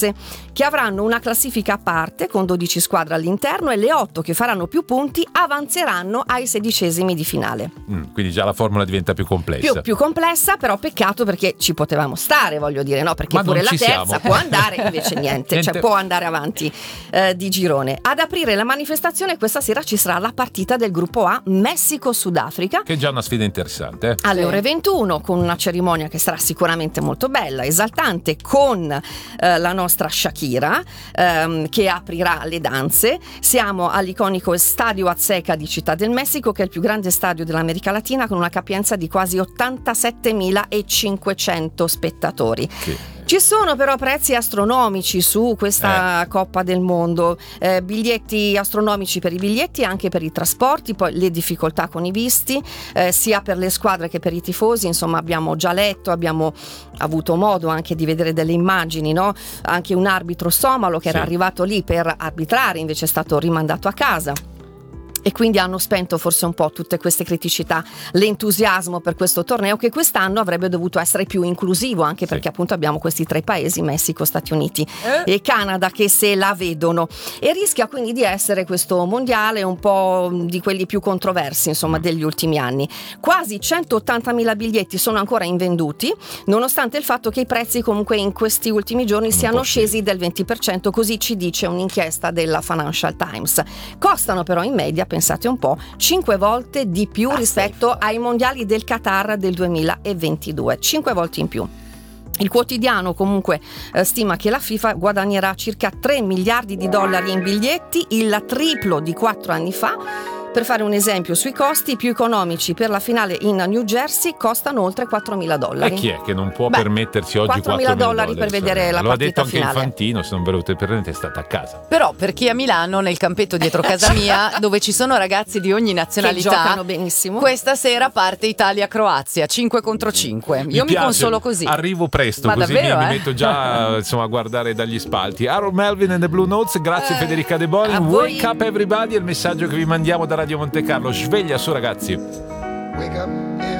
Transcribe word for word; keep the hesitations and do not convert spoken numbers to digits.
diverse, che avranno una classifica a parte con dodici squadre all'interno, e le otto che faranno più punti avanzeranno ai sedicesimi di finale. Mm, quindi già la formula diventa più complessa. Più, più complessa, però peccato, perché ci potevamo stare, voglio dire, no? Perché Ma pure non la ci terza siamo. può andare, invece niente, Niente. cioè può andare avanti eh, di girone. Ad aprire la manifestazione questa sera ci sarà la partita del gruppo A, Messico-Sudafrica, Che è già una sfida interessante. eh. alle ore ventuno, con una cerimonia che sarà sicuramente molto bella, esaltante, con eh, la nostra Shakira ehm, che aprirà le danze. Siamo all'iconico Stadio Azteca di Città del Messico, che è il più grande stadio dell'America Latina, con una capienza di quasi ottantasettemilacinquecento spettatori. Sì. Ci sono però prezzi astronomici su questa Eh. Coppa del Mondo, eh, biglietti astronomici per i biglietti e anche per i trasporti, poi le difficoltà con i visti, eh, sia per le squadre che per i tifosi. Insomma, abbiamo già letto, abbiamo avuto modo anche di vedere delle immagini, no? Anche un arbitro somalo che Sì. era arrivato lì per arbitrare, invece è stato rimandato a casa. E quindi hanno spento forse un po' tutte queste criticità, l'entusiasmo per questo torneo, che quest'anno avrebbe dovuto essere più inclusivo, anche Sì. perché appunto abbiamo questi tre paesi, Messico, Stati Uniti Eh? e Canada, che se la vedono, e rischia quindi di essere questo mondiale un po' di quelli più controversi, insomma, degli ultimi anni. Quasi centottantamila biglietti sono ancora invenduti, nonostante il fatto che i prezzi comunque in questi ultimi giorni Sono un siano po' scesi. scesi del venti per cento, così ci dice un'inchiesta della Financial Times. Costano però in media, pensate un po', cinque volte di più rispetto ai mondiali del Qatar del duemilaventidue, cinque volte in più. Il quotidiano comunque eh, stima che la FIFA guadagnerà circa tre miliardi di dollari in biglietti, il triplo di quattro anni fa. Per fare un esempio sui costi, i più economici per la finale in New Jersey costano oltre quattromila dollari. E chi è che non può Beh, permettersi oggi quattromila quattromila dollari per vedere la Lo ha partita detto anche finale. Infantino, se non ve lo prendete è stata a casa. Però per chi è a Milano, nel campetto dietro casa mia, dove ci sono ragazzi di ogni Che nazionalità, giocano benissimo. questa sera parte Italia-Croazia cinque contro cinque. Io mi piace, consolo così. Arrivo presto, Ma così davvero, mi, mi eh? metto già insomma, a guardare dagli spalti. Harold Melvin and the Blue Notes, grazie Eh, Federica De Boni. a voi. Wake up everybody, è il messaggio che vi mandiamo da Radio Monte Carlo. Sveglia su ragazzi. Wake up